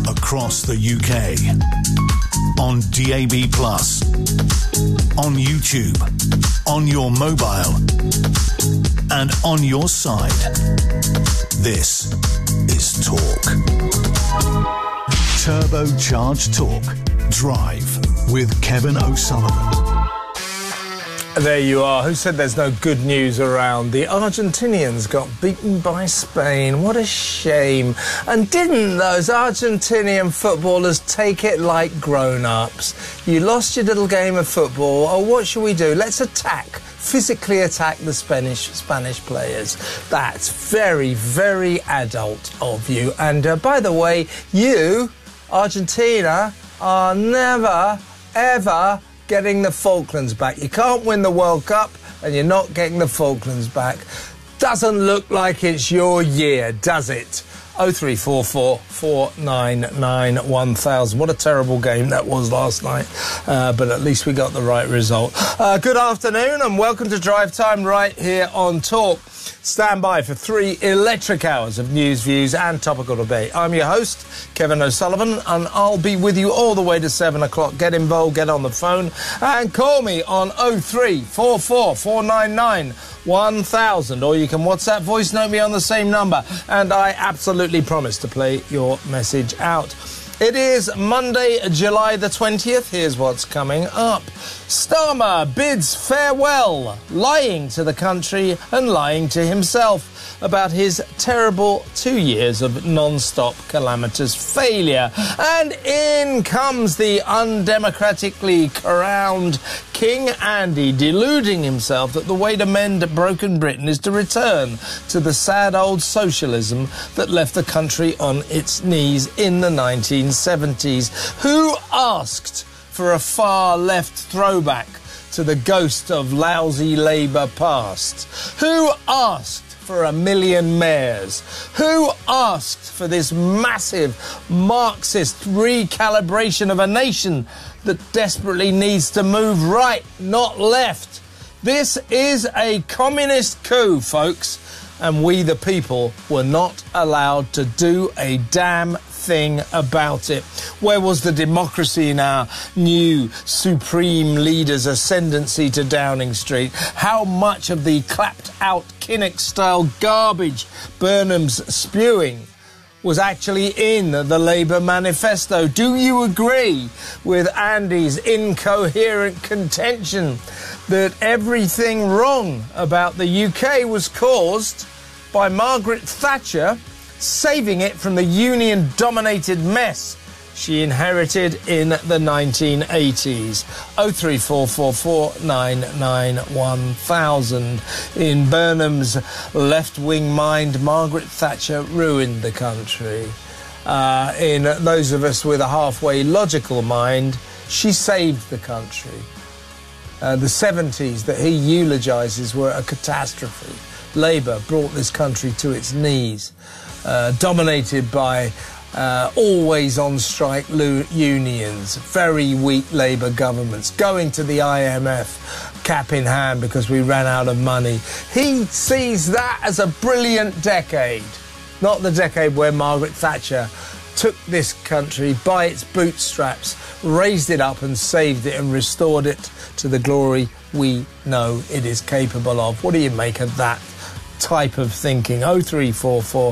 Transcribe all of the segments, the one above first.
across the UK. On DAB+, on YouTube, on your mobile, and on your side. This is Talk. Turbocharged Talk. Drive with Kevin O'Sullivan. There you are. Who said there's no good news around? The Argentinians got beaten by Spain. What a shame. And didn't those Argentinian footballers take it like grown-ups? You lost your little game of football. Oh, what should we do? Let's physically attack the Spanish players. That's very, very adult of you. And by the way, you, Argentina, are never, ever getting the Falklands back. You can't win the World Cup and you're not getting the Falklands back. Doesn't look like it's your year, does it? 0344 499 1000. What a terrible game that was last night, but at least we got the right result. Good afternoon and welcome to Drive Time right here on Talk. Stand by for 3 electric hours of news, views and topical debate. I'm your host, Kevin O'Sullivan, and I'll be with you all the way to 7 o'clock. Get involved, get on the phone and call me on 0344 499 1000, or you can WhatsApp voice note me on the same number, and I absolutely promise to play your message out. It is Monday, July the 20th. Here's what's coming up. Starmer bids farewell, lying to the country and lying to himself about his terrible 2 years of non-stop calamitous failure. And in comes the undemocratically crowned King Andy, deluding himself that the way to mend broken Britain is to return to the sad old socialism that left the country on its knees in the 1970s. Who asked for a far-left throwback to the ghost of lousy Labour past? Who asked for 1 million mayors? Who asked for this massive Marxist recalibration of a nation that desperately needs to move right, not left? This is a communist coup, folks, and we the people were not allowed to do a damn thing about it. Where was the democracy in our new supreme leader's ascendancy to Downing Street? How much of the clapped-out Kinnock-style garbage Burnham's spewing was actually in the Labour manifesto? Do you agree with Andy's incoherent contention that everything wrong about the UK was caused by Margaret Thatcher saving it from the union-dominated mess she inherited in the 1980s? 0344 499 1000. In Burnham's left-wing mind, Margaret Thatcher ruined the country. In those of us with a halfway logical mind, she saved the country. The 70s that he eulogises were a catastrophe. Labour brought this country to its knees, dominated by always on strike unions, very weak Labour governments, going to the IMF cap in hand because we ran out of money. He sees that as a brilliant decade, not the decade where Margaret Thatcher took this country by its bootstraps, raised it up and saved it and restored it to the glory we know it is capable of. What do you make of that type of thinking? 0344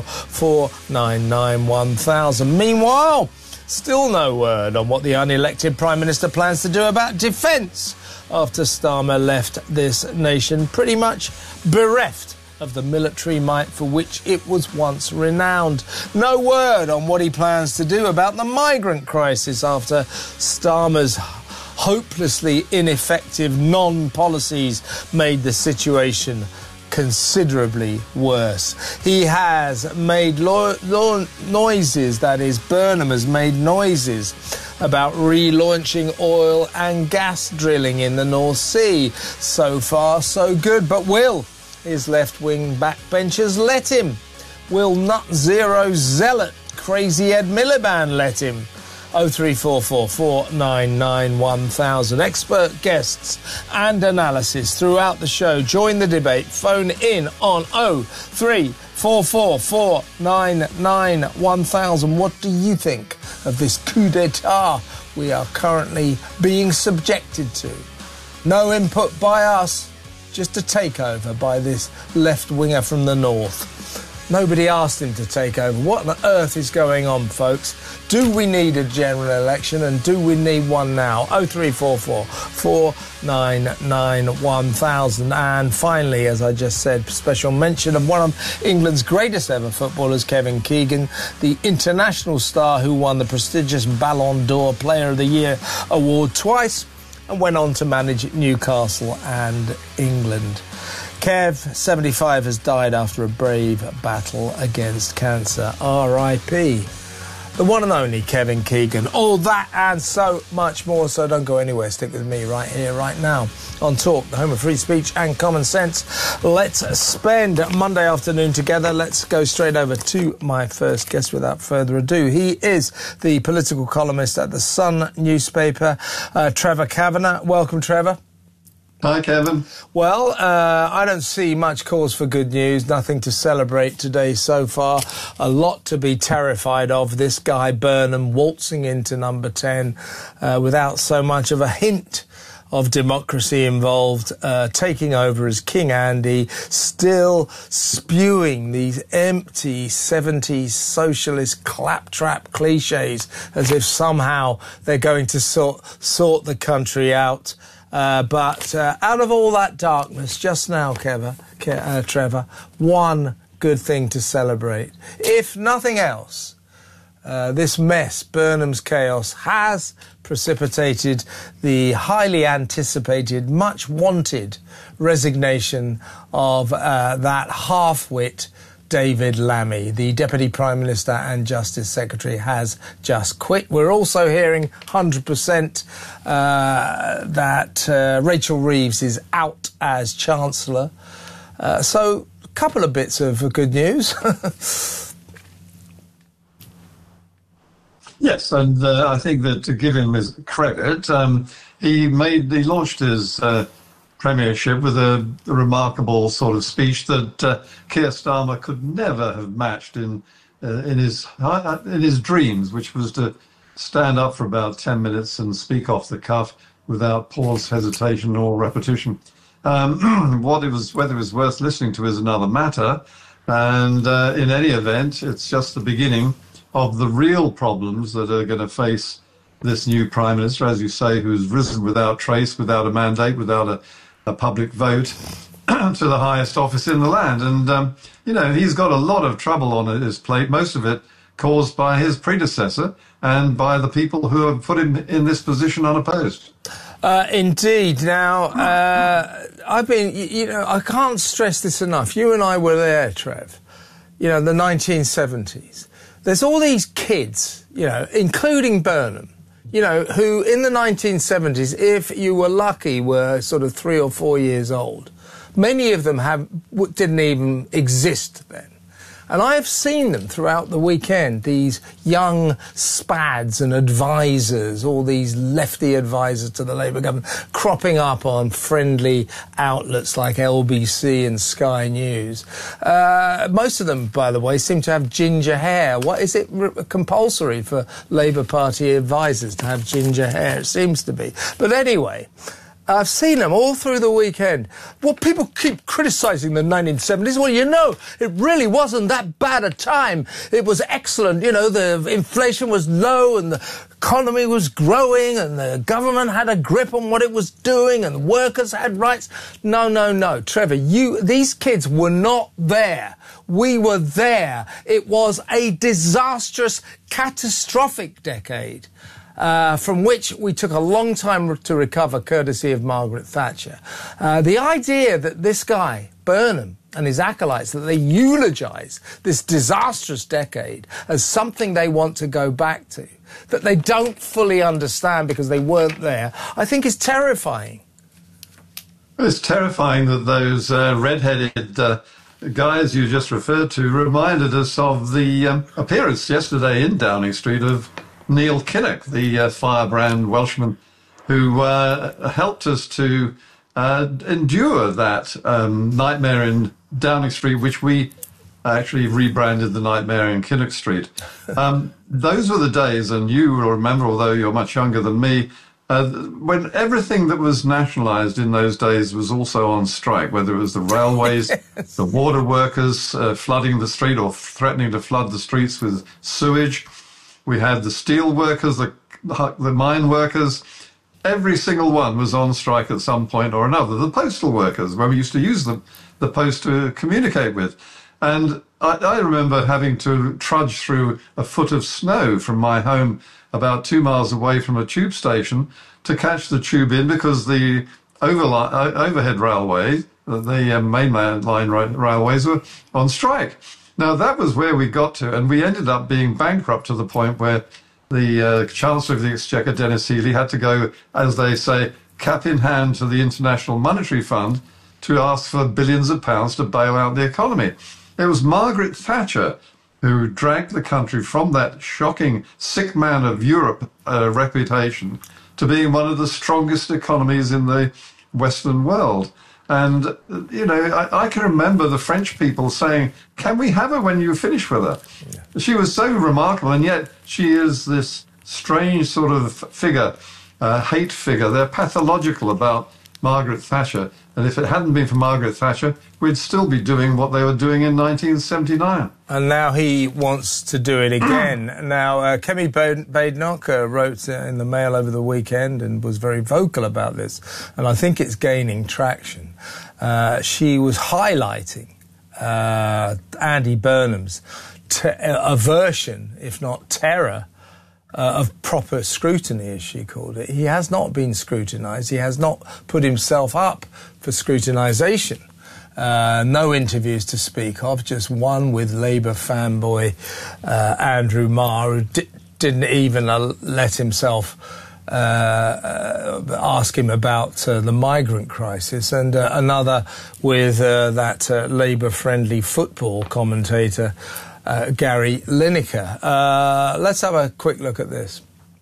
499 1000. Meanwhile, still no word on what the unelected Prime Minister plans to do about defence after Starmer left this nation pretty much bereft of the military might for which it was once renowned. No word on what he plans to do about the migrant crisis after Starmer's hopelessly ineffective non-policies made the situation considerably worse. He has made noises, that is, Burnham has made noises about relaunching oil and gas drilling in the North Sea. So far, so good. But will his left-wing backbenchers let him? Will Nut Zero zealot Crazy Ed Miliband let him? 0344 499 1000. Expert guests and analysis throughout the show. Join the debate. Phone in on 0344 499 1000. What do you think of this coup d'etat we are currently being subjected to. No input by us, just a takeover by this left-winger from the north. Nobody asked him to take over. What on earth is going on, folks? Do we need a general election, and do we need one now? 0344 499 1000. And finally, as I just said, special mention of one of England's greatest ever footballers, Kevin Keegan, the international star who won the prestigious Ballon d'Or Player of the Year award twice and went on to manage Newcastle and England. Kev, 75, has died after a brave battle against cancer. R.I.P. The one and only Kevin Keegan. All that and so much more, so don't go anywhere. Stick with me right here, right now, on Talk, the home of free speech and common sense. Let's spend Monday afternoon together. Let's go straight over to my first guest without further ado. He is the political columnist at the Sun newspaper, Trevor Kavanagh. Welcome, Trevor. Hi, Kevin. Well, I don't see much cause for good news, nothing to celebrate today so far. A lot to be terrified of. This guy, Burnham, waltzing into number 10 without so much of a hint of democracy involved, taking over as King Andy, still spewing these empty 70s socialist claptrap cliches as if somehow they're going to sort the country out. But out of all that darkness, just now, Trevor, one good thing to celebrate. If nothing else, this mess, Burnham's chaos, has precipitated the highly anticipated, much wanted resignation of that half-wit David Lammy, the Deputy Prime Minister and Justice Secretary, has just quit. We're also hearing 100% that Rachel Reeves is out as Chancellor. So a couple of bits of good news. Yes, and I think that to give him his credit, he launched his premiership with a remarkable sort of speech that Keir Starmer could never have matched in his dreams, which was to stand up for about 10 minutes and speak off the cuff without pause, hesitation, or repetition. Whether it was worth listening to is another matter, and in any event, it's just the beginning of the real problems that are going to face this new Prime Minister, as you say, who's risen without trace, without a mandate, without a public vote to the highest office in the land. And, he's got a lot of trouble on his plate, most of it caused by his predecessor and by the people who have put him in this position unopposed. Indeed. Now, I can't stress this enough. You and I were there, Trev, the 1970s. There's all these kids, including Burnham, who in the 1970s, if you were lucky, were sort of 3 or 4 years old. Many of them didn't even exist then. And I have seen them throughout the weekend, these young spads and advisors, all these lefty advisors to the Labour government, cropping up on friendly outlets like LBC and Sky News. Most of them, by the way, seem to have ginger hair. What is it compulsory for Labour Party advisors to have ginger hair? It seems to be. But anyway, I've seen them all through the weekend. Well, people keep criticising the 1970s. Well, it really wasn't that bad a time. It was excellent. The inflation was low and the economy was growing and the government had a grip on what it was doing and the workers had rights. No. Trevor, these kids were not there. We were there. It was a disastrous, catastrophic decade. From which we took a long time to recover, courtesy of Margaret Thatcher. The idea that this guy, Burnham, and his acolytes, that they eulogise this disastrous decade as something they want to go back to, that they don't fully understand because they weren't there, I think is terrifying. It's terrifying that those red-headed guys you just referred to reminded us of the appearance yesterday in Downing Street of Neil Kinnock, the firebrand Welshman, who helped us to endure that nightmare in Downing Street, which we actually rebranded the Nightmare in Kinnock Street. Those were the days, and you will remember, although you're much younger than me, when everything that was nationalised in those days was also on strike, whether it was the railways, yes, the water workers flooding the street or threatening to flood the streets with sewage. We had the steel workers, the mine workers. Every single one was on strike at some point or another. The postal workers, where we used to use the post to communicate with. And I remember having to trudge through a foot of snow from my home about 2 miles away from a tube station to catch the tube in, because the overhead railway, the mainland line railways, were on strike. Now, that was where we got to, and we ended up being bankrupt to the point where the Chancellor of the Exchequer, Denis Healey, had to go, as they say, cap in hand to the International Monetary Fund to ask for billions of pounds to bail out the economy. It was Margaret Thatcher who dragged the country from that shocking sick man of Europe reputation to being one of the strongest economies in the Western world. And, you know, I can remember the French people saying, can we have her when you finish with her? Yeah. She was so remarkable, and yet she is this strange sort of figure, hate figure. They're pathological about Margaret Thatcher. And if it hadn't been for Margaret Thatcher, we'd still be doing what they were doing in 1979. And now he wants to do it again. Now, Kemi Badenoch wrote in the Mail over the weekend and was very vocal about this, and I think it's gaining traction. She was highlighting Andy Burnham's aversion, if not terror, of proper scrutiny, as she called it. He has not been scrutinised. He has not put himself up for scrutinisation. No interviews to speak of, just one with Labour fanboy Andrew Marr, who didn't even let himself ask him about the migrant crisis, and another with that Labour-friendly football commentator, Gary Lineker. Let's have a quick look at this.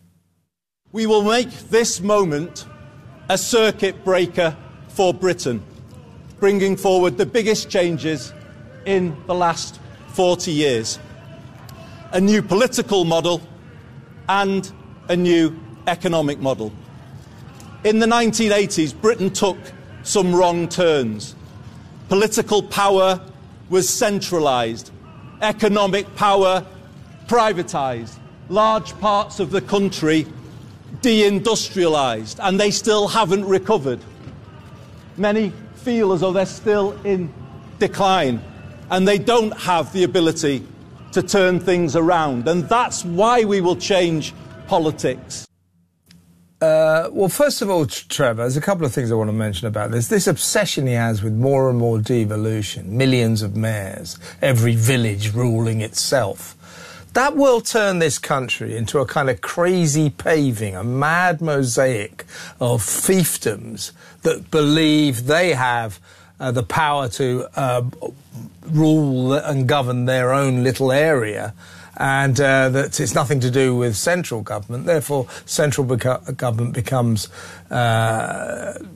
We will make this moment a circuit breaker for Britain, bringing forward the biggest changes in the last 40 years. A new political model and a new economic model. In the 1980s, Britain took some wrong turns. Political power was centralised. Economic power privatised. Large parts of the country deindustrialised, and they still haven't recovered. Many feel as though they're still in decline, and they don't have the ability to turn things around. And that's why we will change politics. Well, first of all, Trevor, there's a couple of things I want to mention about this. This obsession he has with more and more devolution, millions of mayors, every village ruling itself. That will turn this country into a kind of crazy paving, a mad mosaic of fiefdoms that believe they have the power to rule and govern their own little area, and that it's nothing to do with central government. Therefore, central government becomes an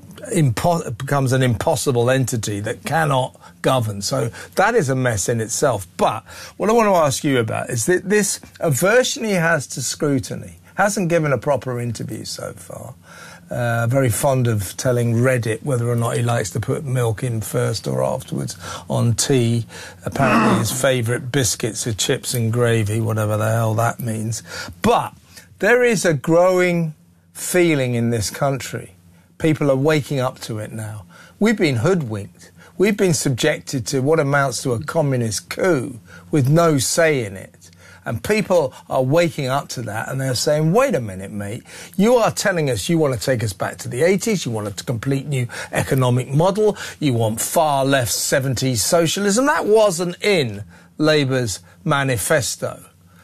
impossible entity that cannot govern. So that is a mess in itself. But what I want to ask you about is that this aversion he has to scrutiny. Hasn't given a proper interview so far. Very fond of telling Reddit whether or not he likes to put milk in first or afterwards on tea. Apparently his favourite biscuits are chips and gravy, whatever the hell that means. But there is a growing feeling in this country. People are waking up to it now. We've been hoodwinked. We've been subjected to what amounts to a communist coup with no say in it. And people are waking up to that, and they're saying, wait a minute, mate, you are telling us you want to take us back to the 80s, you want a complete new economic model, you want far left 70s socialism. That wasn't in Labour's manifesto.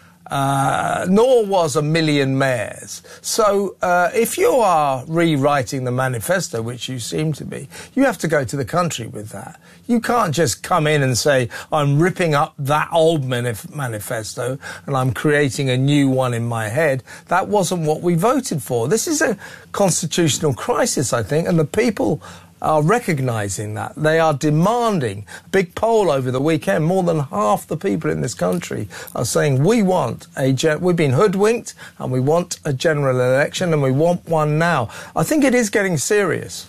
Nor was 1 million mayors. So if you are rewriting the manifesto, which you seem to be, you have to go to the country with that. You can't just come in and say, I'm ripping up that old manifesto and I'm creating a new one in my head. That wasn't what we voted for. This is a constitutional crisis, I think, and the people are recognising that. They are demanding a big poll over the weekend. More than half the people in this country are saying we've been hoodwinked and we want a general election and we want one now. I think it is getting serious.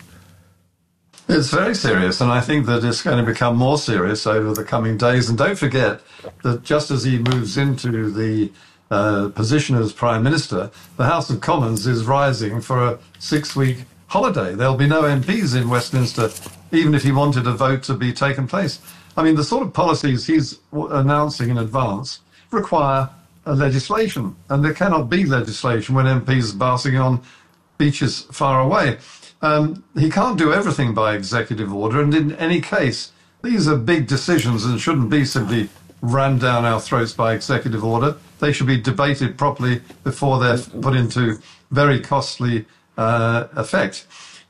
It's very serious, and I think that it's going to become more serious over the coming days. And don't forget that just as he moves into the position as Prime Minister, the House of Commons is rising for a 6-week holiday. There'll be no MPs in Westminster, even if he wanted a vote to be taken place. I mean, the sort of policies he's announcing in advance require legislation, and there cannot be legislation when MPs are basking on beaches far away. He can't do everything by executive order, and in any case, these are big decisions and shouldn't be simply rammed down our throats by executive order. They should be debated properly before they're put into very costly effect.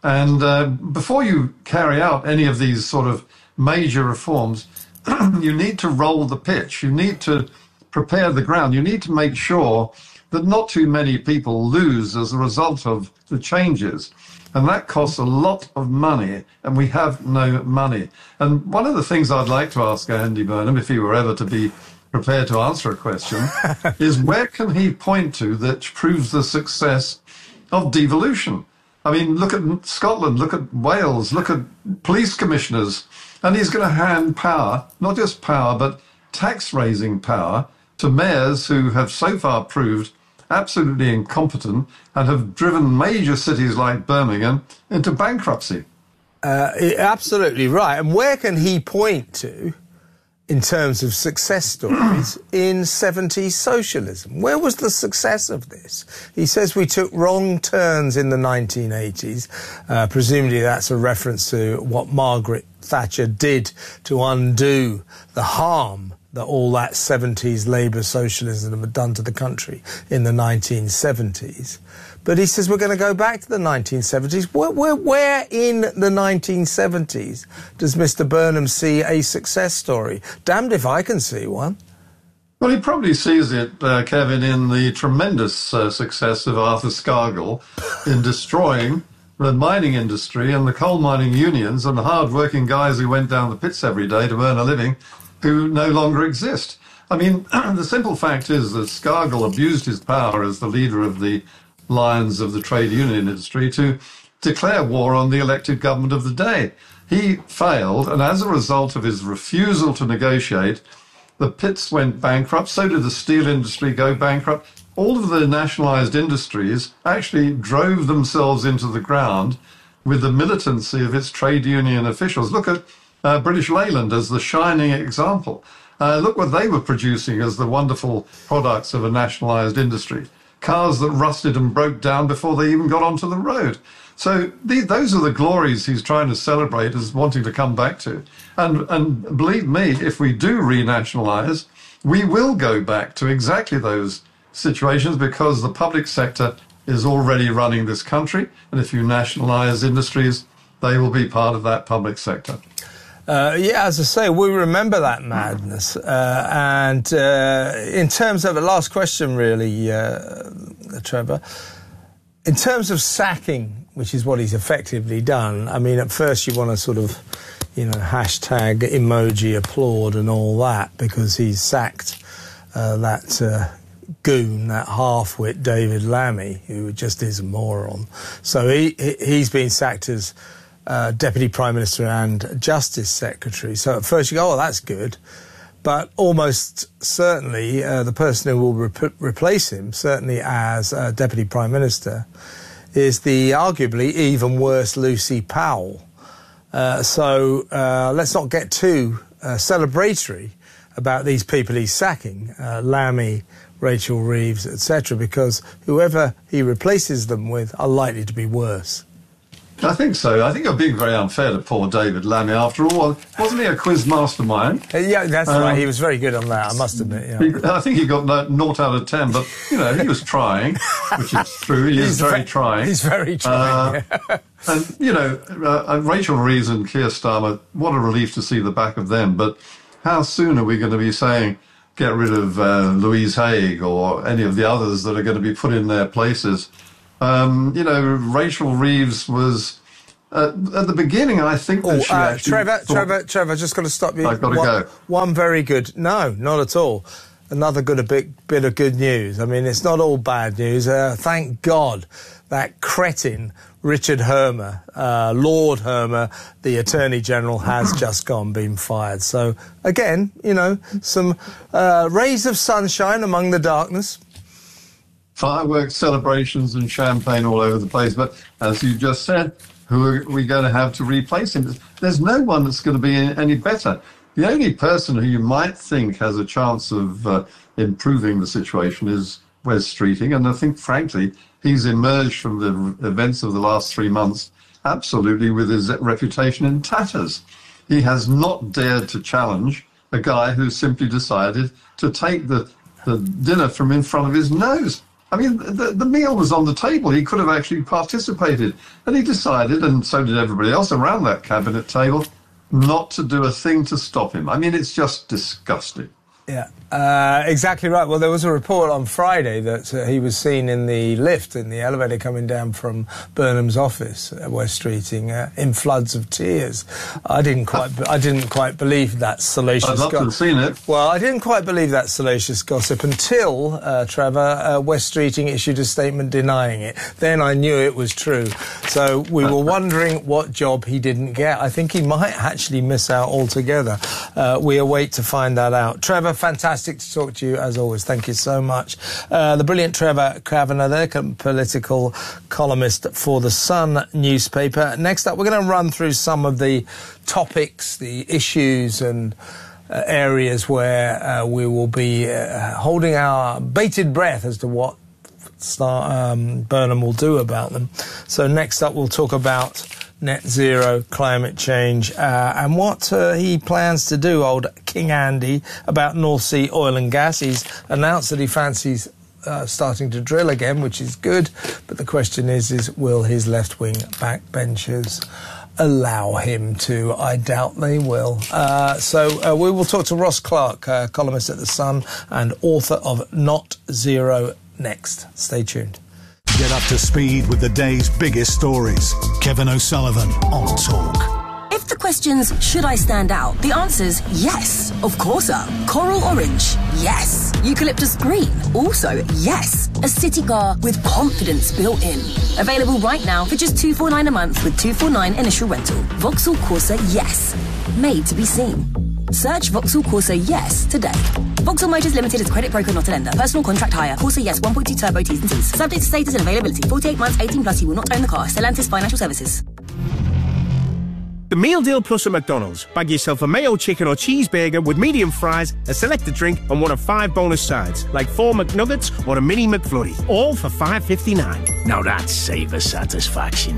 And before you carry out any of these sort of major reforms, you need to roll the pitch. You need to prepare the ground. You need to make sure that not too many people lose as a result of the changes. And that costs a lot of money, and we have no money. And one of the things I'd like to ask Andy Burnham, if he were ever to be prepared to answer a question, is where can he point to that proves the success of devolution? I mean, look at Scotland, look at Wales, look at police commissioners, and he's going to hand power, not just power, but tax-raising power to mayors who have so far proved absolutely incompetent and have driven major cities like Birmingham into bankruptcy. Absolutely right. And where can he point to in terms of success stories in 70s socialism? Where was the success of this? He says we took wrong turns in the 1980s. Presumably that's a reference to what Margaret Thatcher did to undo the harm that all that 70s Labour socialism had done to the country in the 1970s. But he says we're going to go back to the 1970s. Where in the 1970s does Mr. Burnham see a success story? Damned if I can see one. Well, he probably sees it, Kevin, in the tremendous success of Arthur Scargill in destroying the mining industry and the coal mining unions and the hard-working guys who went down the pits every day to earn a living, who no longer exist. I mean, the simple fact is that Scargill abused his power as the leader of the lions of the trade union industry to declare war on the elected government of the day. He failed, and as a result of his refusal to negotiate, the pits went bankrupt, so did the steel industry go bankrupt. All of the nationalised industries actually drove themselves into the ground with the militancy of its trade union officials. Look at British Leyland as the shining example. Look what they were producing as the wonderful products of a nationalised industry. Cars that rusted and broke down before they even got onto the road. So those are the glories he's trying to celebrate as wanting to come back to. And believe me, if we do renationalise, we will go back to exactly those situations because the public sector is already running this country. And if you nationalise industries, they will be part of that public sector. As I say, we remember that madness. And in terms of the last question, really, Trevor, in terms of sacking, which is what he's effectively done, I mean, at first you want to sort of, hashtag emoji applaud and all that because he's sacked that goon, that half-wit David Lammy, who just is a moron. So he's been sacked as Deputy Prime Minister and Justice Secretary. So at first you go, oh, that's good. But almost certainly the person who will replace him, certainly as Deputy Prime Minister, is the arguably even worse Lucy Powell. So let's not get too celebratory about these people he's sacking, Lammy, Rachel Reeves, etc., because whoever he replaces them with are likely to be worse. I think so. I think you're being very unfair to poor David Lammy. After all, wasn't he a quiz mastermind? Yeah, that's right. He was very good on that, I must admit. Yeah. I think he got 0 out of 10, but, he was trying, which is true. He is very trying. He's very trying. And, Rachel Reeves and Keir Starmer, what a relief to see the back of them. But how soon are we going to be saying, get rid of Louise Haigh or any of the others that are going to be put in their places? Rachel Reeves was At the beginning, I think that she actually Trevor, just got to stop you. I've got to go. One very good... No, not at all. Another bit of good news. I mean, it's not all bad news. Thank God that cretin Richard Hermer, Lord Hermer, the Attorney General, has just been fired. So, again, some rays of sunshine among the darkness. Fireworks, celebrations and champagne all over the place. But as you just said, who are we going to have to replace him? There's no one that's going to be any better. The only person who you might think has a chance of improving the situation is Wes Streeting. And I think, frankly, he's emerged from the events of the last 3 months absolutely with his reputation in tatters. He has not dared to challenge a guy who simply decided to take the dinner from in front of his nose. I mean, the meal was on the table. He could have actually participated. And he decided, and so did everybody else around that cabinet table, not to do a thing to stop him. I mean, it's just disgusting. Yeah, exactly right. Well, there was a report on Friday that he was seen in the lift, in the elevator coming down from Burnham's office at Wes Streeting, in floods of tears. I didn't quite believe that salacious gossip. I'd love to have seen it. Well, I didn't quite believe that salacious gossip until, Trevor, Wes Streeting issued a statement denying it. Then I knew it was true. So we were wondering what job he didn't get. I think he might actually miss out altogether. We await to find that out. Trevor, fantastic to talk to you, as always. Thank you so much. The brilliant Trevor Kavanagh there, political columnist for The Sun newspaper. Next up, we're going to run through some of the topics, the issues and areas where we will be holding our bated breath as to what Burnham will do about them. So next up, we'll talk about net zero, climate change, and what he plans to do, old King Andy, about North Sea oil and gas. He's announced that he fancies starting to drill again, which is good, but the question is will his left-wing backbenchers allow him to? I doubt they will. So we will talk to Ross Clark, columnist at The Sun and author of Not Zero, next. Stay tuned. Get up to speed with the day's biggest stories. Kevin O'Sullivan on Talk. If the question's, should I stand out? The answer's yes, of course. Coral orange, yes. Eucalyptus green, also yes. A city car with confidence built in. Available right now for just $249 a month with $249 initial rental. Vauxhall Corsa yes. Made to be seen. Search Vauxhall Corsa yes today. Vauxhall Motors Limited is credit broker, not a lender. Personal contract hire. Corsa yes 1.2 turbo T's and C's. Subject to status and availability. 48 months, 18 plus. You will not own the car. Stellantis Financial Services. The Meal Deal Plus at McDonald's. Bag yourself a mayo chicken or cheeseburger with medium fries, a selected drink, and one of 5 bonus sides, like 4 McNuggets or a mini McFlurry. All for $5.59. Now that's savor satisfaction.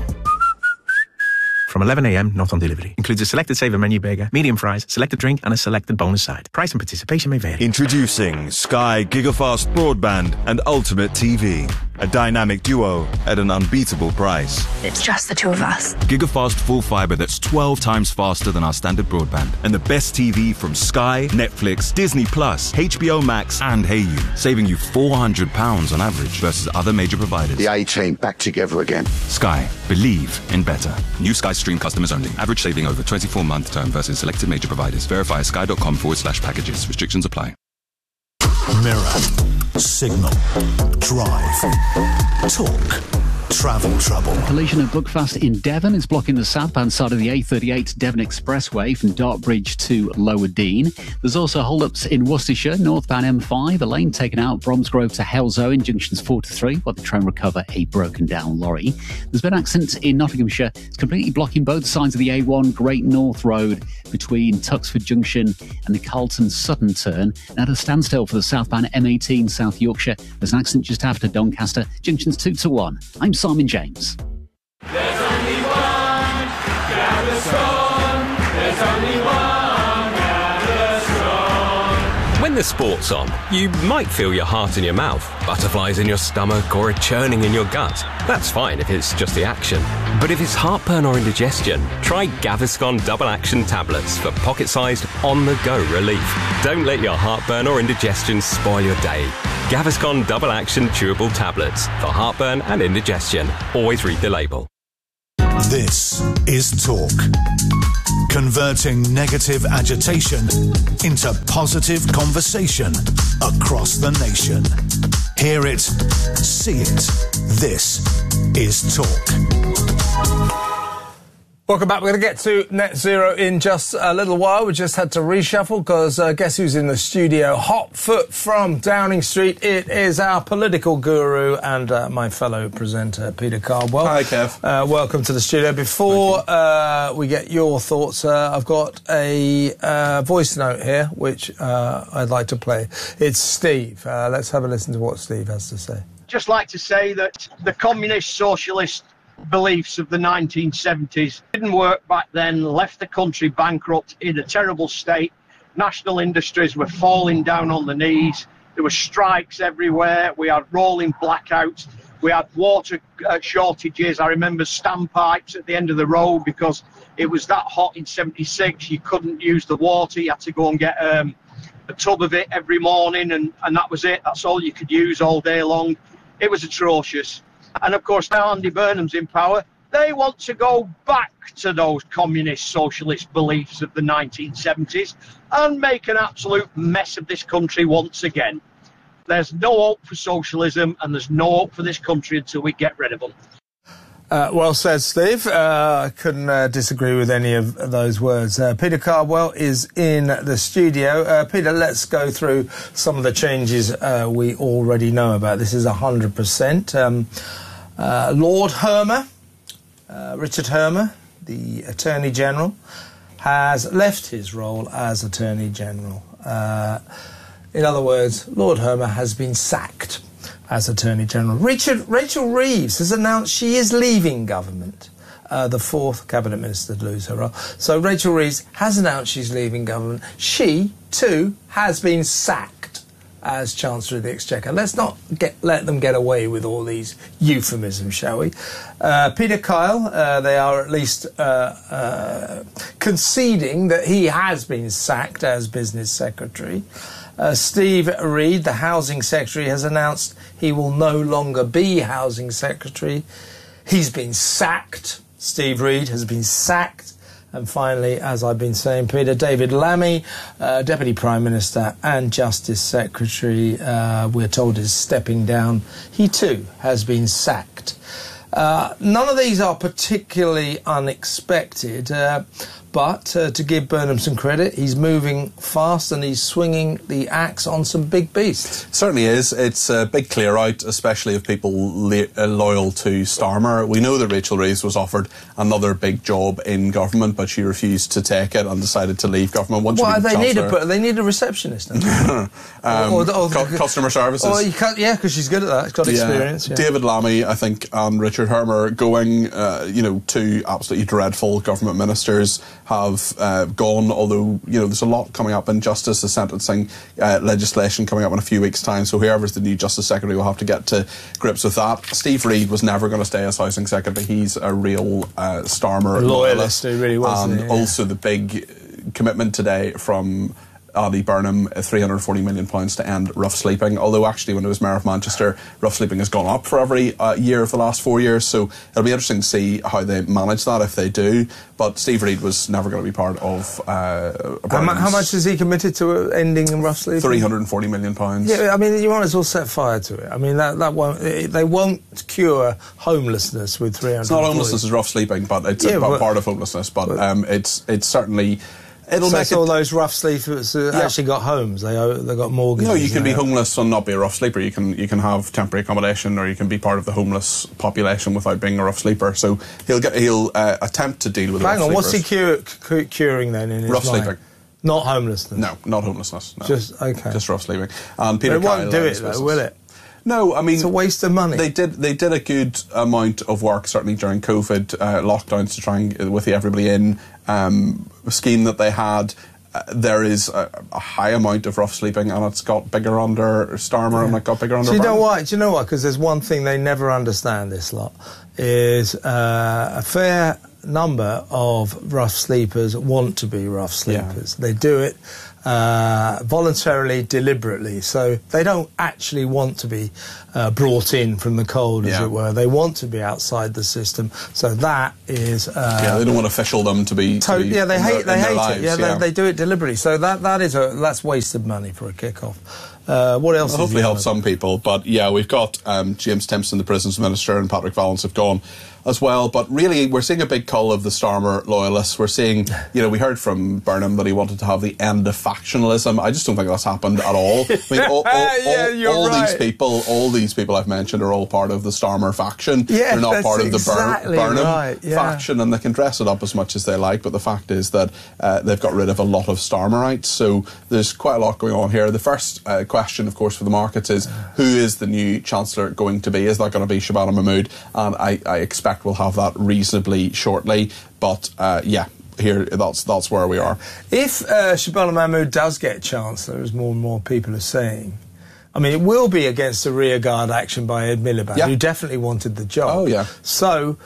From 11 a.m, not on delivery. Includes a selected saver menu burger, medium fries, selected drink, and a selected bonus side. Price and participation may vary. Introducing Sky Gigafast Broadband and Ultimate TV. A dynamic duo at an unbeatable price. It's just the two of us. Gigafast full fibre that's 12 times faster than our standard broadband. And the best TV from Sky, Netflix, Disney+, HBO Max and Hayu. Saving you £400 on average versus other major providers. The A-Team back together again. Sky. Believe in better. New Sky Stream customers only. Average saving over 24-month term versus selected major providers. Verify sky.com/packages. Restrictions apply. Mirror, Signal, Drive, Talk, Travel Trouble. Collision at Buckfast in Devon is blocking the southbound side of the A38 Devon Expressway from Dartbridge to Lower Dean. There's also hold-ups in Worcestershire, northbound M5, a lane taken out Bromsgrove to Halesoe in junctions 4 to 3, while the train recover a broken-down lorry. There's been accidents in Nottinghamshire. It's completely blocking both sides of the A1 Great North Road between Tuxford Junction and the Carlton Sutton turn. And at a standstill for the southbound M18 South Yorkshire. There's an accident just after Doncaster, junctions 2 to 1. I'm Simon James. There's only one Gaviscon. There's only one Gaviscon. When the sport's on, you might feel your heart in your mouth, butterflies in your stomach, or a churning in your gut. That's fine if it's just the action. But if it's heartburn or indigestion, try Gaviscon Double Action Tablets for pocket-sized, on-the-go relief. Don't let your heartburn or indigestion spoil your day. Gaviscon Double Action Chewable Tablets for heartburn and indigestion. Always read the label. This is Talk. Converting negative agitation into positive conversation across the nation. Hear it, see it. This is Talk. Welcome back. We're going to get to net zero in just a little while. We just had to reshuffle because guess who's in the studio? Hot foot from Downing Street. It is our political guru and my fellow presenter, Peter Cardwell. Hi, Kev. Welcome to the studio. Before we get your thoughts, I've got a voice note here which I'd like to play. It's Steve. Let's have a listen to what Steve has to say. Just like to say that the communist socialist beliefs of the 1970s didn't work back then, left the country bankrupt in a terrible state. National industries were falling down on the knees. There were strikes everywhere. We had rolling blackouts. We had water shortages. I remember standpipes at the end of the road because it was that hot in 76. You couldn't use the water. You had to go and get a tub of it every morning, and that was it. That's all you could use all day long. It was atrocious. And, of course, now Andy Burnham's in power. They want to go back to those communist socialist beliefs of the 1970s and make an absolute mess of this country once again. There's no hope for socialism and there's no hope for this country until we get rid of them. Well said, Steve. I couldn't disagree with any of those words. Peter Cardwell is in the studio. Peter, let's go through some of the changes we already know about. This is 100%. Lord Hermer, Richard Hermer, the Attorney General, has left his role as Attorney General. In other words, Lord Hermer has been sacked as Attorney General. Rachel Reeves has announced she is leaving government, the fourth Cabinet Minister to lose her role. So Rachel Reeves has announced she's leaving government. She, too, has been sacked as Chancellor of the Exchequer. Let's not let them get away with all these euphemisms, shall we? Peter Kyle, they are at least conceding that he has been sacked as Business Secretary. Steve Reid, the Housing Secretary, has announced he will no longer be Housing Secretary. He's been sacked. Steve Reid has been sacked. And finally, as I've been saying, Peter, David Lammy, Deputy Prime Minister and Justice Secretary, we're told is stepping down. He too has been sacked. None of these are particularly unexpected, but to give Burnham some credit, he's moving fast and he's swinging the axe on some big beasts. It certainly is. It's a big clear out, especially of people loyal to Starmer. We know that Rachel Reeves was offered another big job in government, but she refused to take it and decided to leave government. They need a receptionist. Customer services. Because she's good at that. She's got experience. Yeah. David Lammy, I think, and Richard Hermer going, two absolutely dreadful government ministers have gone, although, there's a lot coming up in justice, the sentencing legislation coming up in a few weeks' time, so whoever's the new Justice Secretary will have to get to grips with that. Steve Reid was never going to stay as Housing Secretary. He's a real Starmer loyalist. He really was. And also the big commitment today from Andy Burnham, £340 million to end rough sleeping, although actually when it was Mayor of Manchester, rough sleeping has gone up for every year of the last 4 years, so it'll be interesting to see how they manage that if they do. But Steve Reid was never going to be part of how much is he committed to ending rough sleeping? £340 million. Yeah, I mean, you might as well set fire to it. I mean, that won't, they won't cure homelessness with 340. It's not homelessness as rough sleeping, but it's part of homelessness, but it's certainly... all those rough sleepers actually got homes. They got mortgages. No, you can be homeless and not be a rough sleeper. You can have temporary accommodation, or you can be part of the homeless population without being a rough sleeper. So he'll attempt to deal with. Hang on, what's he curing then in his rough mind? sleeping? Not homelessness. No, not homelessness. No. Just rough sleeping. And Peter Kyle won't do it though, will it? No, I mean, it's a waste of money. They did a good amount of work, certainly during COVID lockdowns, to try and with the Everybody In scheme that they had. There is a high amount of rough sleeping, and it's got bigger under Starmer, and it got bigger under. Do you know why? Do you know why? Because there's one thing they never understand. This lot is a fair number of rough sleepers want to be rough sleepers. They do it voluntarily, deliberately. So they don't actually want to be brought in from the cold, as it were. They want to be outside the system. So that is... they don't want officialdom to be... yeah, they hate lives, it. Yeah, they do it deliberately. So that's wasted money for a kick-off. What else? Well, hopefully help some people. But yeah, we've got James Timpson, the Prisons Minister, and Patrick Vallance have gone as well. But really, we're seeing a big cull of the Starmer loyalists. We're seeing, we heard from Burnham that he wanted to have the end of factionalism. I just don't think that's happened at all. I mean, all these people I've mentioned are all part of the Starmer faction. Yeah, they're not part of the Burnham faction, and they can dress it up as much as they like. But the fact is that they've got rid of a lot of Starmerites. So there's quite a lot going on here. The first question, of course, for the markets is who is the new Chancellor going to be? Is that going to be Shabana Mahmood? And I expect we'll have that reasonably shortly. But here that's where we are. If Shabana Mahmood does get Chancellor, as more and more people are saying, I mean, it will be against a rearguard action by Ed Miliband, who definitely wanted the job. Oh, yeah. So,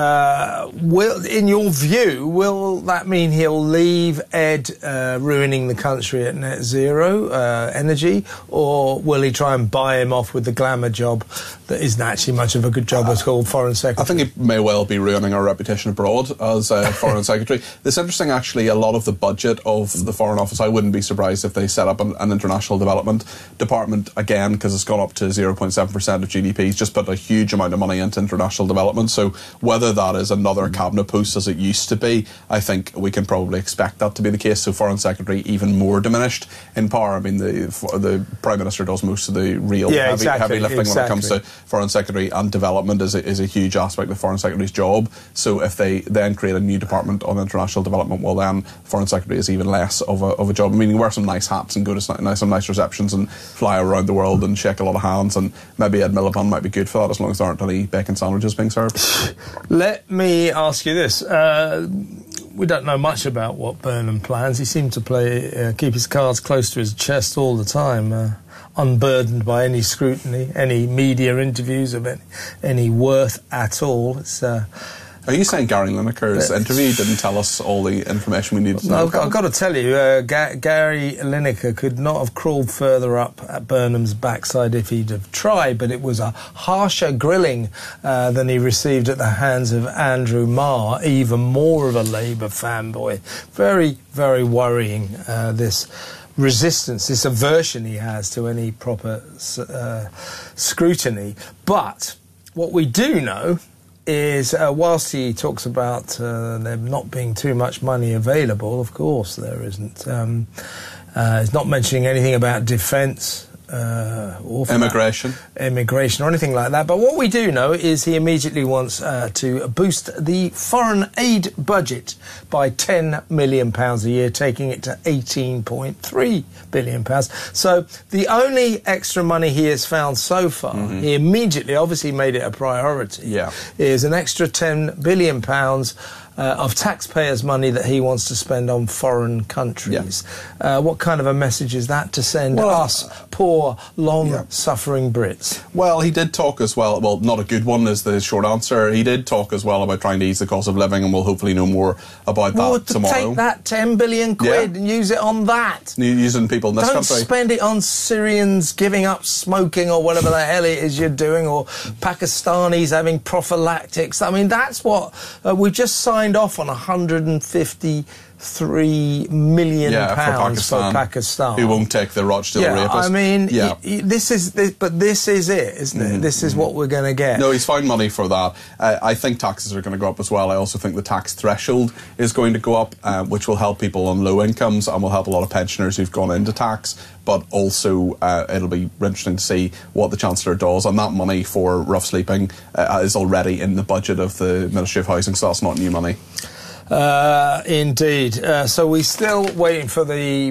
in your view, will that mean he'll leave Ed ruining the country at net zero energy, or will he try and buy him off with the glamour job that isn't actually much of a good job as called Foreign Secretary? I think he may well be ruining our reputation abroad as Foreign Secretary. It's interesting, actually, a lot of the budget of the Foreign Office, I wouldn't be surprised if they set up an international development department again, because it's gone up to 0.7% of GDP. He's just put a huge amount of money into international development. So whether that is another cabinet post as it used to be, I think we can probably expect that to be the case. So Foreign Secretary even more diminished in power. I mean, the Prime Minister does most of the real heavy lifting when it comes to Foreign Secretary, and development is a huge aspect of Foreign Secretary's job. So if they then create a new department on international development, well then Foreign Secretary is even less of a job. I mean, you wear some nice hats and go to some nice receptions and fly around the world and shake a lot of hands, and maybe Ed Miliband might be good for that as long as there aren't any bacon sandwiches being served. Let me ask you this. We don't know much about what Burnham plans. He seemed to keep his cards close to his chest all the time, unburdened by any scrutiny, any media interviews of any worth at all. Are you saying Gary Lineker's interview didn't tell us all the information we needed to know? I've got to tell you, Gary Lineker could not have crawled further up at Burnham's backside if he'd have tried, but it was a harsher grilling than he received at the hands of Andrew Marr, even more of a Labour fanboy. Very, very worrying, this resistance, this aversion he has to any proper scrutiny. But what we do know is, whilst he talks about there not being too much money available, of course there isn't. He's not mentioning anything about defence, or immigration or anything like that. But what we do know is he immediately wants to boost the foreign aid budget by £10 million a year, taking it to £18.3 billion. So the only extra money he has found so far, he immediately obviously made it a priority, is an extra £10 billion of taxpayers' money that he wants to spend on foreign countries. What kind of a message is that to send us poor, long-suffering Brits? Well, he did talk as well, not a good one is the short answer. He did talk as well about trying to ease the cost of living, and we'll hopefully know more about that tomorrow. Take that 10 billion quid and use it on that. Using people in this country. Don't spend it on Syrians giving up smoking or whatever the hell it is you're doing, or Pakistanis having prophylactics. I mean, that's what we've just signed off on £153 million for Pakistan. Who won't take the Rochdale rapist. I mean, this is it, isn't it? This is what we're going to get. No, he's found money for that. I think taxes are going to go up as well. I also think the tax threshold is going to go up, which will help people on low incomes and will help a lot of pensioners who've gone into tax. But also, it'll be interesting to see what the Chancellor does. And that money for rough sleeping is already in the budget of the Ministry of Housing, so that's not new money. Indeed. So we're still waiting for we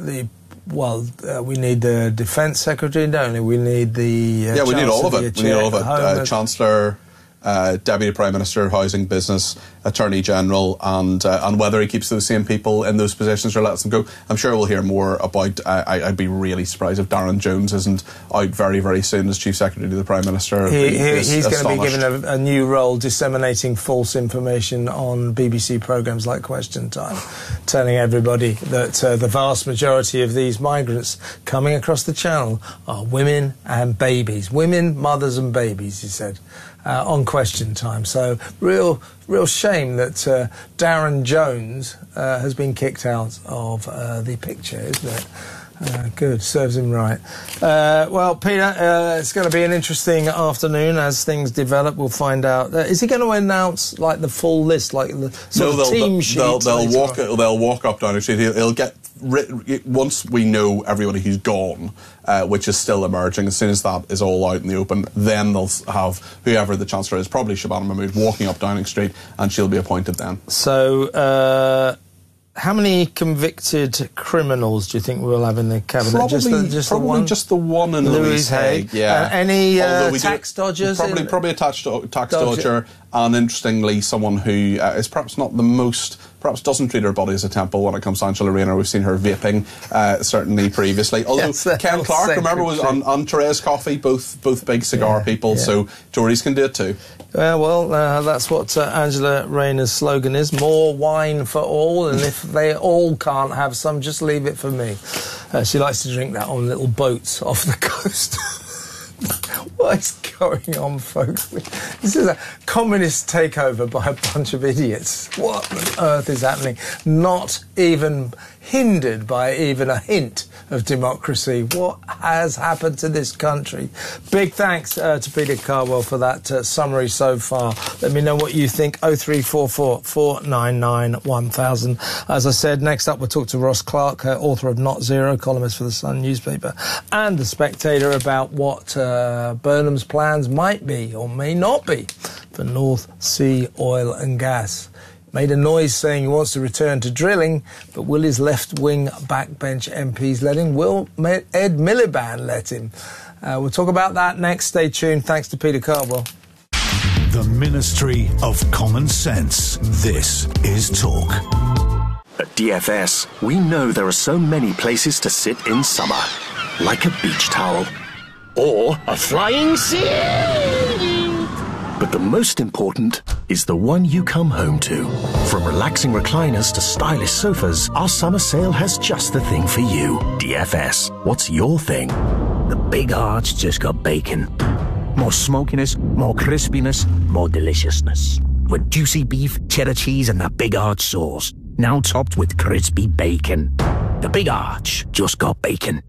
need the Defence Secretary, don't we? We need the we need all of it. We need all of it. Chancellor, Deputy Prime Minister, Housing, Business, Attorney General and whether he keeps those same people in those positions or lets them go. I'm sure we'll hear more about. I'd be really surprised if Darren Jones isn't out very, very soon as Chief Secretary to the Prime Minister. He's going to be given a new role, disseminating false information on BBC programmes like Question Time, telling everybody that the vast majority of these migrants coming across the channel are women and babies. Women, mothers and babies, he said, on Question Time. So real shame that Darren Jones has been kicked out of the picture, isn't it? Good, serves him right. Well, Peter, it's going to be an interesting afternoon as things develop. We'll find out. Is he going to announce like the full list, like the team sheet? They'll walk up Downing Street. He'll get once we know everybody who's gone, which is still emerging. As soon as that is all out in the open, then they'll have whoever the Chancellor is, probably Shabana Mahmood, walking up Downing Street, and she'll be appointed then. So. How many convicted criminals do you think we'll have in the cabinet? Probably just the one in Louise Haigh. Yeah. Any tax dodgers? Probably a tax dodger, and interestingly, someone who is perhaps not the most. Perhaps doesn't treat her body as a temple when it comes to Angela Rayner. We've seen her vaping, certainly previously. Although Ken Clarke, remember, was on Therese Coffey, both big cigar people, so Tories can do it too. That's what Angela Rayner's slogan is, more wine for all, and if they all can't have some, just leave it for me. She likes to drink that on little boats off the coast. What is going on, folks? This is a communist takeover by a bunch of idiots. What on earth is happening? Not even hindered by even a hint of democracy. What has happened to this country? Big thanks to Peter Cardwell for that summary so far. Let me know what you think. 0344 499 1000. As I said, next up we'll talk to Ross Clark, author of Not Zero, columnist for the Sun newspaper and The Spectator, about what Burnham's plans might be or may not be for North Sea oil and gas. Made a noise saying he wants to return to drilling, but will his left-wing backbench MPs let him? Will Ed Miliband let him? We'll talk about that next. Stay tuned. Thanks to Peter Cardwell. The Ministry of Common Sense. This is Talk. At DFS, we know there are so many places to sit in summer, like a beach towel or a flying ceiling. But the most important is the one you come home to. From relaxing recliners to stylish sofas, our summer sale has just the thing for you. DFS, what's your thing? The Big Arch just got bacon. More smokiness, more crispiness, more deliciousness. With juicy beef, cheddar cheese and the Big Arch sauce. Now topped with crispy bacon. The Big Arch just got bacon.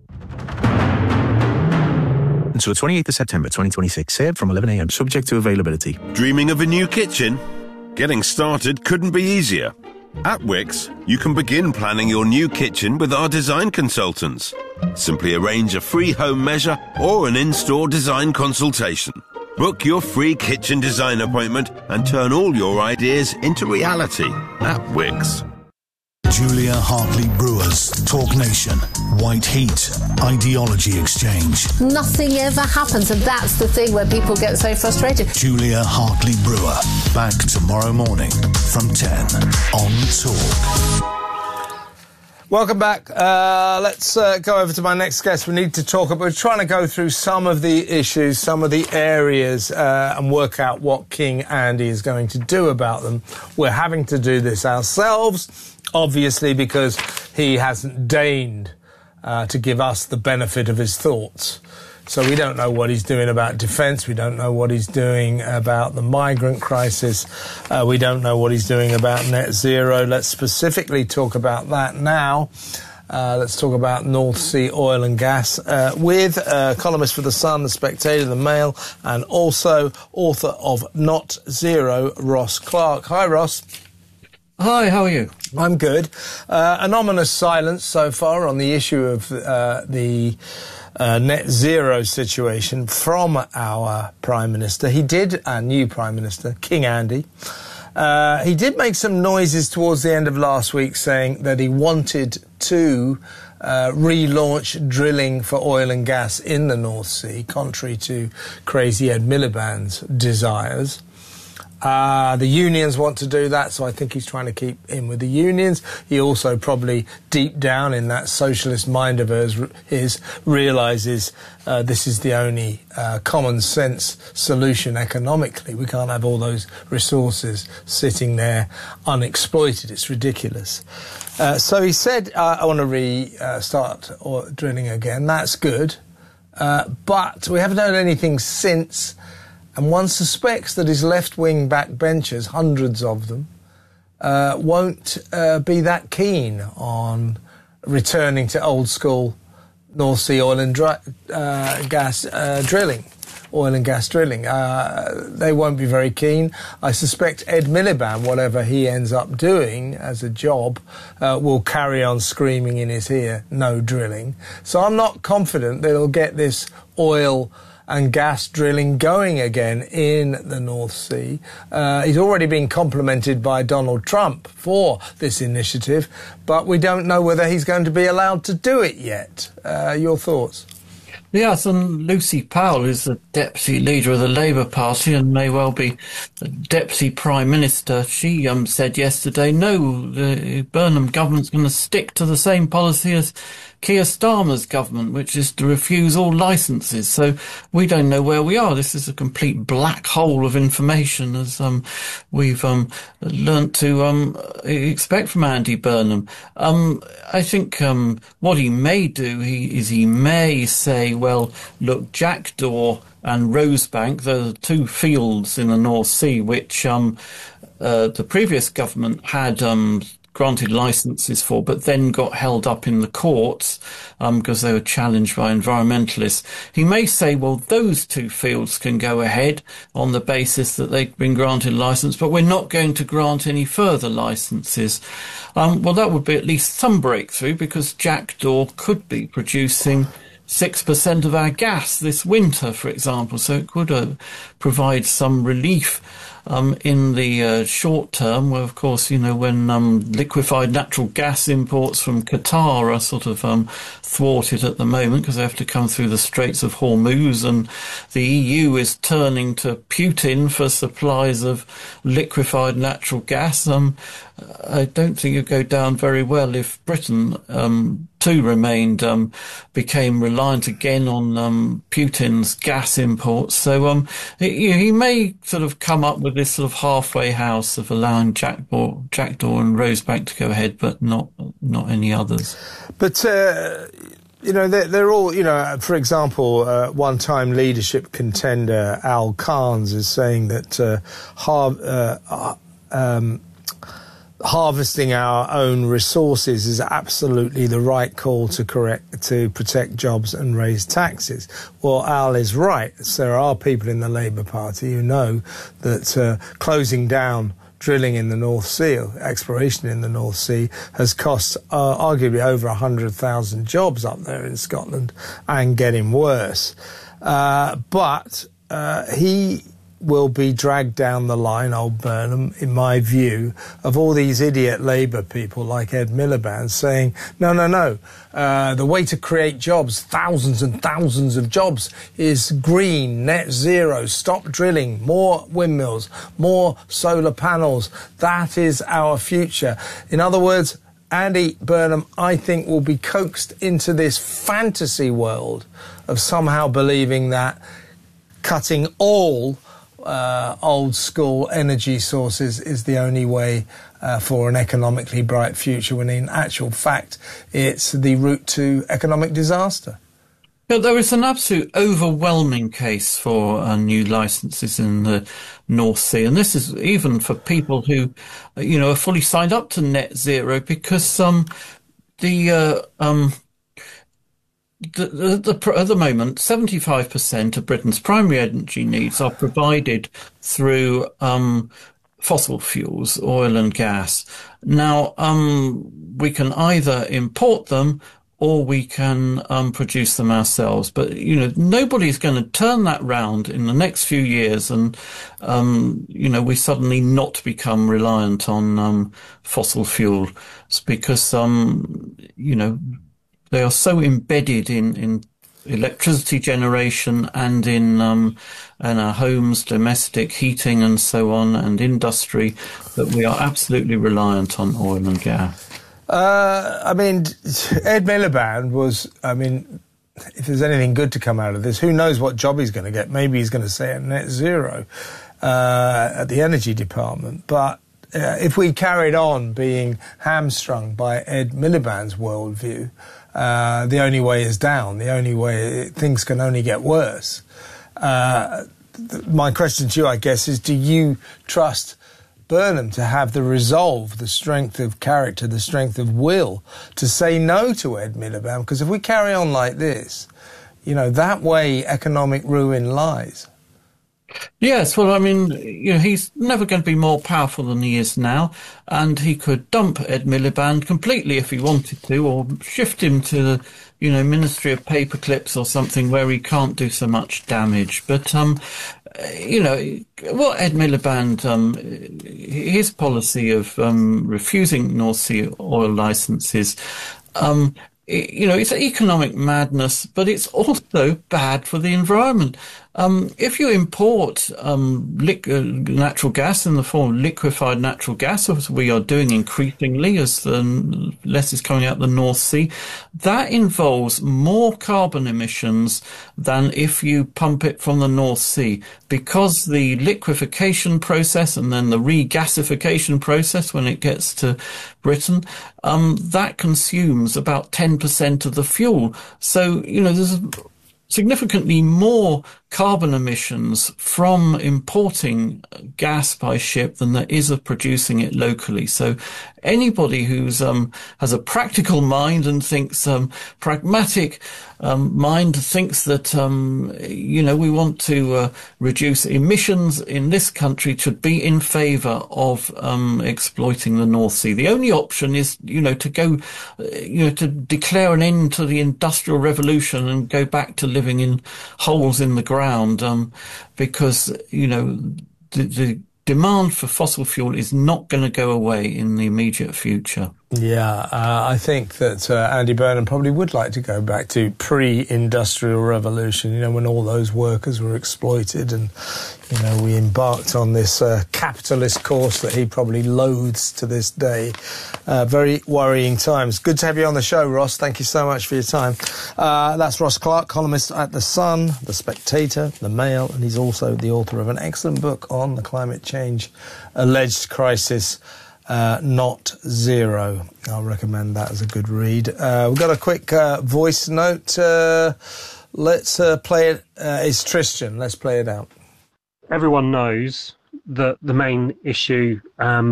Until the 28th of September 2026, served from 11 a.m, subject to availability. Dreaming of a new kitchen? Getting started couldn't be easier. At Wix, you can begin planning your new kitchen with our design consultants. Simply arrange a free home measure or an in-store design consultation. Book your free kitchen design appointment and turn all your ideas into reality at Wix. Julia Hartley Brewers, Talk Nation, White Heat, Ideology Exchange. Nothing ever happens, and that's the thing where people get so frustrated. Julia Hartley Brewer, back tomorrow morning from 10 on Talk. Welcome back. Let's go over to my next guest. We need to talk about, we're trying to go through some of the issues, some of the areas, and work out what King Andy is going to do about them. We're having to do this ourselves, obviously, because he hasn't deigned to give us the benefit of his thoughts. So we don't know what he's doing about defence. We don't know what he's doing about the migrant crisis. We don't know what he's doing about net zero. Let's specifically talk about that now. Let's talk about North Sea oil and gas with columnist for The Sun, The Spectator, The Mail, and also author of Not Zero, Ross Clark. Hi, Ross. Hi, how are you? I'm good. An ominous silence so far on the issue of the net zero situation from our Prime Minister. Our new Prime Minister, King Andy. He did make some noises towards the end of last week saying that he wanted to relaunch drilling for oil and gas in the North Sea, contrary to crazy Ed Miliband's desires. The unions want to do that, so I think he's trying to keep in with the unions. He also probably, deep down in that socialist mind of his realises this is the only common sense solution economically. We can't have all those resources sitting there unexploited. It's ridiculous. So he said, I want to restart drilling again. That's good. But we haven't heard anything since. And one suspects that his left-wing backbenchers, hundreds of them, won't be that keen on returning to old-school North Sea oil and gas drilling. They won't be very keen. I suspect Ed Miliband, whatever he ends up doing as a job, will carry on screaming in his ear, no drilling. So I'm not confident that he'll get this oil and gas drilling going again in the North Sea. He's already been complimented by Donald Trump for this initiative, but we don't know whether he's going to be allowed to do it yet. Your thoughts? Yes, and Lucy Powell is the deputy leader of the Labour Party and may well be the deputy prime minister. She said yesterday, no, the Burnham government's going to stick to the same policy as Keir Starmer's government, which is to refuse all licences. So we don't know where we are. This is a complete black hole of information, as we've learnt to expect from Andy Burnham. I think what he may do is he may say, well, look, Jackdaw and Rosebank, the two fields in the North Sea which the previous government had granted licences for, but then got held up in the courts because they were challenged by environmentalists. He may say, well, those two fields can go ahead on the basis that they've been granted licence, but we're not going to grant any further licences. Well, that would be at least some breakthrough, because Jackdaw could be producing 6% of our gas this winter, for example, so it could provide some relief in the short term, where, of course, you know, when liquefied natural gas imports from Qatar are sort of thwarted at the moment because they have to come through the Straits of Hormuz, and the EU is turning to Putin for supplies of liquefied natural gas. I don't think it would go down very well if Britain too became reliant again on Putin's gas imports. So he may sort of come up with this sort of halfway house of allowing Jackdaw and Rosebank to go ahead, but not any others. But you know, they're all, you know, for example, one-time leadership contender Al Carnes is saying that harvesting our own resources is absolutely the right call to protect jobs and raise taxes. Well, Al is right. There are people in the Labour Party who know that closing down drilling in the North Sea, or exploration in the North Sea, has cost arguably over 100,000 jobs up there in Scotland, and getting worse. But he will be dragged down the line, old Burnham, in my view, of all these idiot Labour people like Ed Miliband saying, no, the way to create jobs, thousands and thousands of jobs, is green, net zero, stop drilling, more windmills, more solar panels. That is our future. In other words, Andy Burnham, I think, will be coaxed into this fantasy world of somehow believing that cutting all old school energy sources is the only way for an economically bright future, when in actual fact it's the route to economic disaster. But there is an absolute overwhelming case for new licences in the North Sea, and this is even for people who, you know, are fully signed up to net zero, because at the moment, 75% of Britain's primary energy needs are provided through fossil fuels, oil and gas. Now, we can either import them or we can produce them ourselves. But, you know, nobody's going to turn that round in the next few years and, you know, we suddenly not become reliant on fossil fuels, because, you know, they are so embedded in electricity generation and in our homes, domestic heating and so on, and industry, that we are absolutely reliant on oil and gas. I mean, Ed Miliband was, I mean, if there's anything good to come out of this, who knows what job he's going to get. Maybe he's going to stay at net zero at the energy department. But if we carried on being hamstrung by Ed Miliband's worldview, the only way is down. The only way, things can only get worse. My question to you, I guess, is do you trust Burnham to have the resolve, the strength of character, the strength of will to say no to Ed Miliband? Because if we carry on like this, you know, that way economic ruin lies. Yes, well, I mean, you know, he's never going to be more powerful than he is now, and he could dump Ed Miliband completely if he wanted to, or shift him to the, you know, Ministry of Paperclips or something where he can't do so much damage. But, you know, what Ed Miliband, his policy of refusing North Sea oil licenses, you know, it's economic madness, but it's also bad for the environment. If you import natural gas in the form of liquefied natural gas, as we are doing increasingly as less is coming out the North Sea, that involves more carbon emissions than if you pump it from the North Sea, because the liquefaction process and then the regasification process when it gets to Britain, that consumes about 10% of the fuel. So, you know, there's significantly more carbon emissions from importing gas by ship than there is of producing it locally. So anybody who's has a practical mind and thinks pragmatic mind thinks that you know, we want to reduce emissions in this country should be in favour of exploiting the North Sea. The only option is, you know, to go, you know, to declare an end to the Industrial Revolution and go back to living in holes in the ground, because, you know, the demand for fossil fuel is not going to go away in the immediate future. Yeah, I think that Andy Burnham probably would like to go back to pre-industrial revolution, you know, when all those workers were exploited and, you know, we embarked on this capitalist course that he probably loathes to this day. Very worrying times. Good to have you on the show, Ross. Thank you so much for your time. That's Ross Clark, columnist at The Sun, The Spectator, The Mail, and he's also the author of an excellent book on the climate change alleged crisis, Not Zero. I'll recommend that as a good read. We've got a quick voice note. Let's play it. It's Tristan. Let's play it out. Everyone knows that the main issue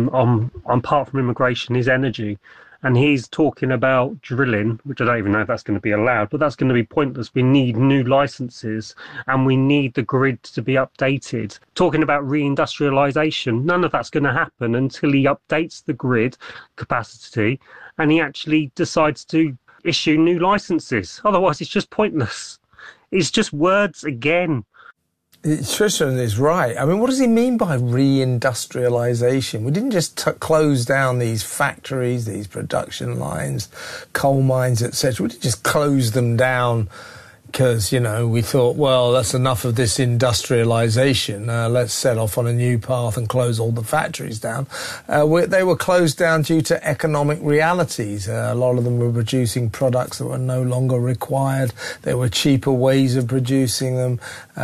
apart from immigration is energy. And he's talking about drilling, which I don't even know if that's going to be allowed, but that's going to be pointless. We need new licenses and we need the grid to be updated. Talking about reindustrialisation, none of that's going to happen until he updates the grid capacity and he actually decides to issue new licenses. Otherwise, it's just pointless. It's just words again. Tristan is right. I mean, what does he mean by reindustrialisation? We didn't just close down these factories, these production lines, coal mines, etc. We didn't just close them down because, you know, we thought, well, that's enough of this industrialisation. Let's set off on a new path and close all the factories down. They were closed down due to economic realities. A lot of them were producing products that were no longer required. There were cheaper ways of producing them.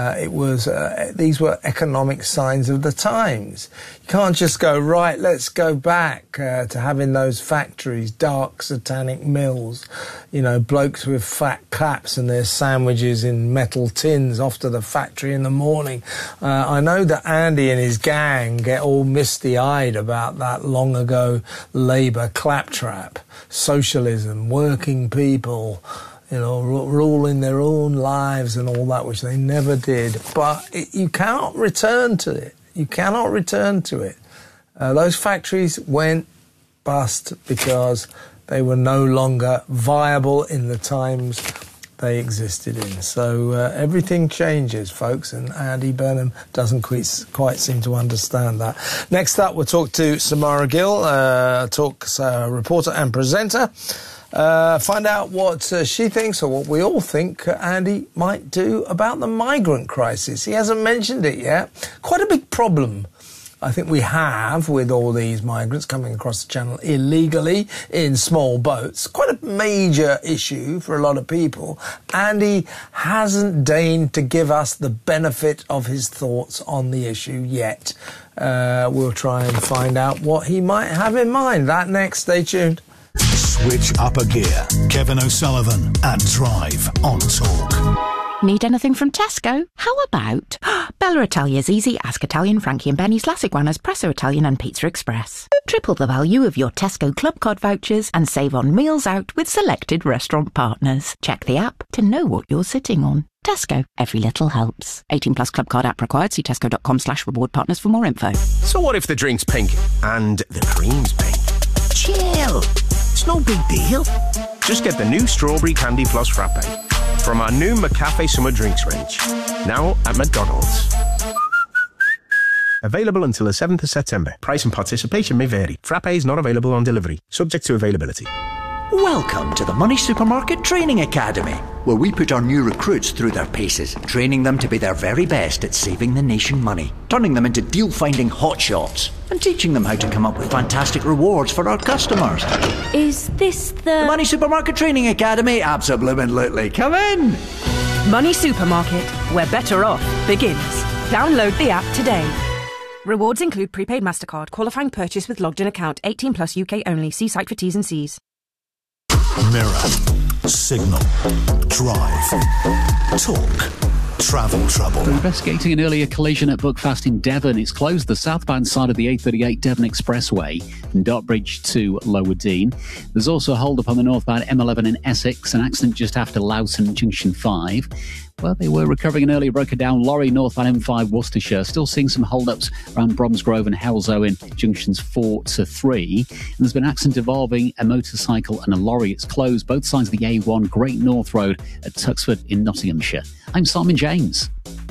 These were economic signs of the times. You can't just go, right, let's go back to having those factories, dark satanic mills, you know, blokes with fat caps and their sandwiches in metal tins off to the factory in the morning. I know that Andy and his gang get all misty-eyed about that long ago Labour claptrap, socialism, working people, you know, ruling their own lives and all that, which they never did. But you cannot return to it. You cannot return to it. Those factories went bust because they were no longer viable in the times they existed in. So everything changes, folks, and Andy Burnham doesn't quite seem to understand that. Next up, we'll talk to Samara Gill, reporter and presenter. Find out what she thinks, or what we all think Andy might do about the migrant crisis. He hasn't mentioned it yet. Quite a big problem, I think, we have with all these migrants coming across the channel illegally in small boats. Quite a major issue for a lot of people. Andy hasn't deigned to give us the benefit of his thoughts on the issue yet. We'll try and find out what he might have in mind. That next, stay tuned. Switch up a gear. Kevin O'Sullivan and Drive on Talk. Need anything from Tesco? How about Bella Italia's Easy, Ask Italian, Frankie and Benny's, La Iguana's, Presso Italian and Pizza Express. Triple the value of your Tesco Club Card vouchers and save on meals out with selected restaurant partners. Check the app to know what you're sitting on. Tesco, every little helps. 18 plus Club Card app required. See tesco.com/reward partners for more info. So what if the drink's pink and the cream's pink? Chill. It's no big deal. Just get the new Strawberry Candy Plus Frappe from our new McCafe Summer Drinks range. Now at McDonald's. Available until the 7th of September. Price and participation may vary. Frappe is not available on delivery. Subject to availability. Welcome to the Money Supermarket Training Academy, where we put our new recruits through their paces, training them to be their very best at saving the nation money, turning them into deal-finding hotshots, and teaching them how to come up with fantastic rewards for our customers. Is this the Money Supermarket Training Academy? Absolutely. Come in! Money Supermarket, where better off begins. Download the app today. Rewards include prepaid MasterCard, qualifying purchase with logged-in account, 18 plus UK only. See site for T's and C's. Mirror, Signal, Drive, Talk, Travel Trouble. They're investigating an earlier collision at Buckfast in Devon. It's closed the southbound side of the A38 Devon Expressway from Dartbridge to Lower Dean. There's also a hold-up on the northbound M11 in Essex, an accident just after Loughton Junction 5. Well, they were recovering an earlier broken-down lorry northbound M5 Worcestershire. Still seeing some hold-ups around Bromsgrove and Hellzoe in junctions 4 to 3. And there's been an accident involving a motorcycle and a lorry. It's closed both sides of the A1 Great North Road at Tuxford in Nottinghamshire. I'm Simon James.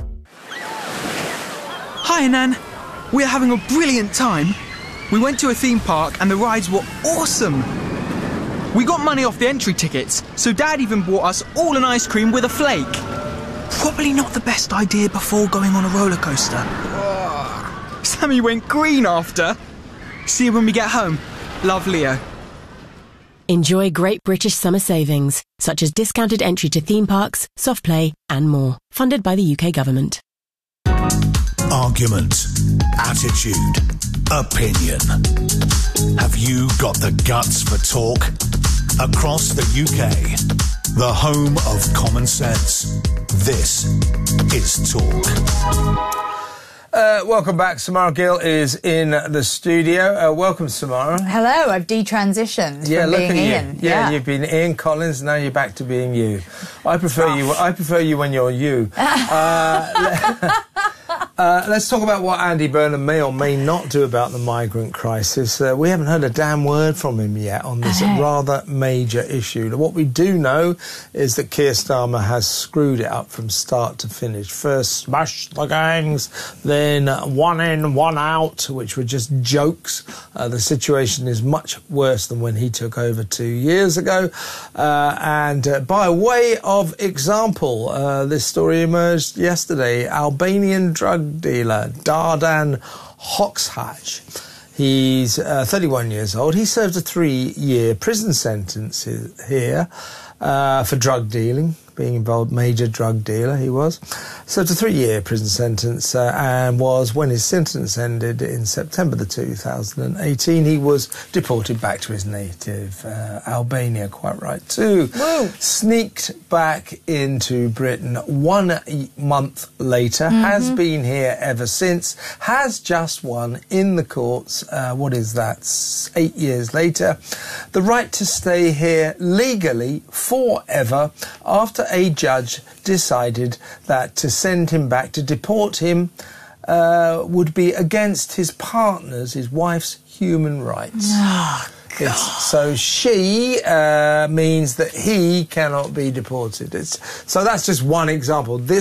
Hi, Nan. We're having a brilliant time. We went to a theme park and the rides were awesome. We got money off the entry tickets, so Dad even bought us all an ice cream with a flake. Probably not the best idea before going on a roller coaster. Sammy went green after. See you when we get home. Love, Leo. Enjoy great British summer savings, such as discounted entry to theme parks, soft play and more. Funded by the UK government. Argument, attitude, opinion. Have you got the guts for talk? Across the UK, the home of common sense. This is Talk. Welcome back. Samara Gill is in the studio. Welcome, Samara. Hello, I've detransitioned from being Ian. Yeah, you've been Ian Collins, now you're back to being you. I prefer you when you're you. Let's talk about what Andy Burnham may or may not do about the migrant crisis. We haven't heard a damn word from him yet on this rather major issue. What we do know is that Keir Starmer has screwed it up from start to finish. First, smash the gangs, then one in, one out, which were just jokes. The situation is much worse than when he took over 2 years ago. And by way of example, this story emerged yesterday. Albanian drug dealer Dardan Hoxhaj. He's 31 years old. He served a 3-year prison sentence here for drug dealing, being involved, major drug dealer he was. Served a 3-year prison sentence and was, when his sentence ended in September 2018, he was deported back to his native Albania, quite right too. Whoa. Sneaked back into Britain 1 month later, has been here ever since, has just won in the courts, 8 years later, the right to stay here legally forever after a judge decided that to send him back, to deport him, would be against his partner's, his wife's, human rights. So she means that he cannot be deported. So that's just one example. This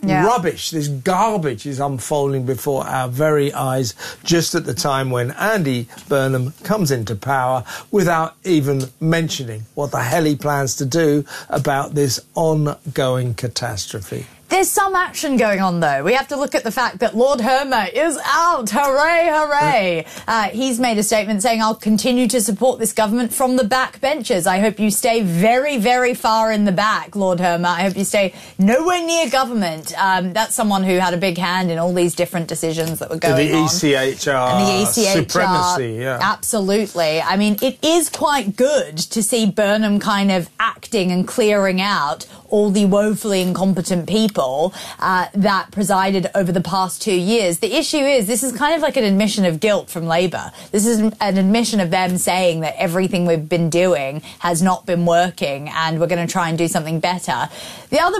rubbish, this garbage is unfolding before our very eyes just at the time when Andy Burnham comes into power without even mentioning what the hell he plans to do about this ongoing catastrophe. There's some action going on, though. We have to look at the fact that Lord Hermer is out. Hooray, hooray. He's made a statement saying, I'll continue to support this government from the back benches. I hope you stay very, very far in the back, Lord Hermer. I hope you stay nowhere near government. That's someone who had a big hand in all these different decisions that were going on. The ECHR supremacy, yeah. Absolutely. I mean, it is quite good to see Burnham kind of acting and clearing out all the woefully incompetent people that presided over the past 2 years. The issue is this is kind of like an admission of guilt from Labour. This is an admission of them saying that everything we've been doing has not been working and we're going to try and do something better. The other